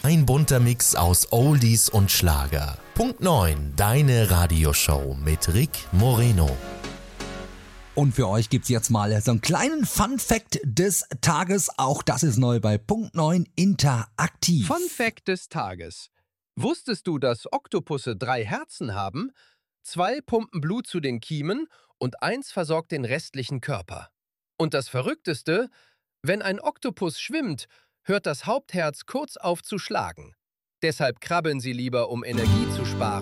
Ein bunter Mix aus Oldies und Schlager. Punkt 9, deine Radioshow mit Rick Moreno. Und für euch gibt's jetzt mal so einen kleinen Fun-Fact des Tages. Auch das ist neu bei Punkt 9 Interaktiv. Fun-Fact des Tages. Wusstest du, dass Oktopusse 3 Herzen haben? 2 pumpen Blut zu den Kiemen und 1 versorgt den restlichen Körper. Und das Verrückteste: Wenn ein Oktopus schwimmt, hört das Hauptherz kurz auf zu schlagen. Deshalb krabbeln sie lieber, um Energie zu sparen.